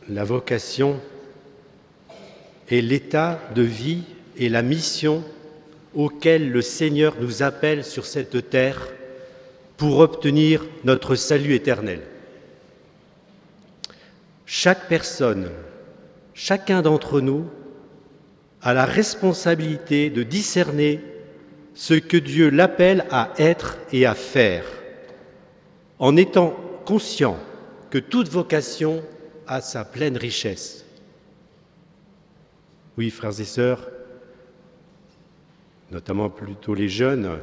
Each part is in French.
La vocation est l'état de vie et la mission auquel le Seigneur nous appelle sur cette terre pour obtenir notre salut éternel. Chaque personne, chacun d'entre nous a la responsabilité de discerner ce que Dieu l'appelle à être et à faire, en étant conscient que toute vocation a sa pleine richesse. Oui, frères et sœurs, notamment plutôt les jeunes,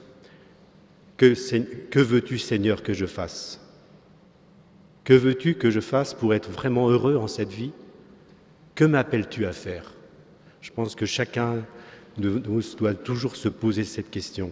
que veux-tu, Seigneur, que je fasse ? Que veux-tu que je fasse pour être vraiment heureux en cette vie ? Que m'appelles-tu à faire ? Je pense que chacun de nous doit toujours se poser cette question.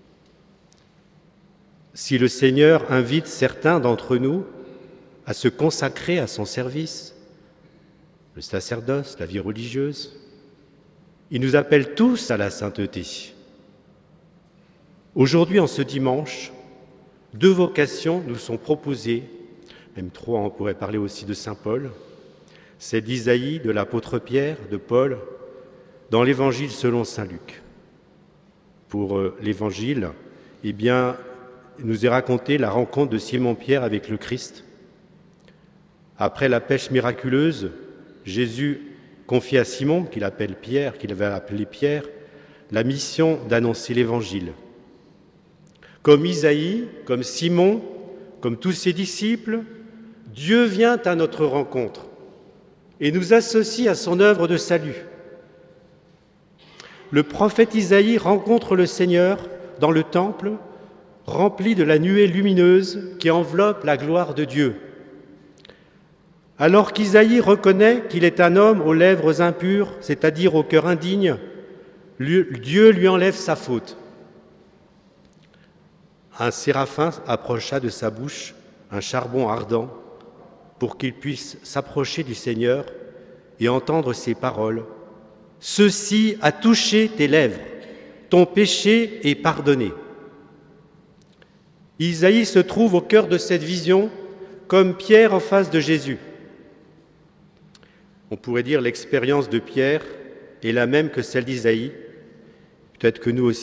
Si le Seigneur invite certains d'entre nous à se consacrer à son service, le sacerdoce, la vie religieuse, il nous appelle tous à la sainteté. Aujourd'hui, en ce dimanche, 2 vocations nous sont proposées, même 3, on pourrait parler aussi de saint Paul, celle d'Isaïe, de l'apôtre Pierre, de Paul, dans l'Évangile selon saint Luc. Pour l'Évangile, il nous est raconté la rencontre de Simon-Pierre avec le Christ. Après la pêche miraculeuse, Jésus confie à Simon, qu'il appelle Pierre, qu'il avait appelé Pierre, la mission d'annoncer l'Évangile. Comme Isaïe, comme Simon, comme tous ses disciples, Dieu vient à notre rencontre et nous associe à son œuvre de salut. Le prophète Isaïe rencontre le Seigneur dans le temple, rempli de la nuée lumineuse qui enveloppe la gloire de Dieu. Alors qu'Isaïe reconnaît qu'il est un homme aux lèvres impures, c'est-à-dire au cœur indigne, Dieu lui enlève sa faute. Un séraphin approcha de sa bouche un charbon ardent pour qu'il puisse s'approcher du Seigneur et entendre ses paroles. « Ceci a touché tes lèvres, ton péché est pardonné. » Isaïe se trouve au cœur de cette vision comme Pierre en face de Jésus. On pourrait dire l'expérience de Pierre est la même que celle d'Isaïe. Peut-être que nous aussi,